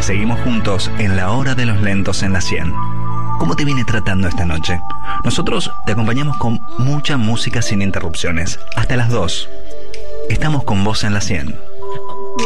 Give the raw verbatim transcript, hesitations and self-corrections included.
Seguimos juntos en la hora de los lentos en la cien. ¿Cómo te viene tratando esta noche? Nosotros te acompañamos con mucha música sin interrupciones. Hasta las dos. Estamos con vos en la cien.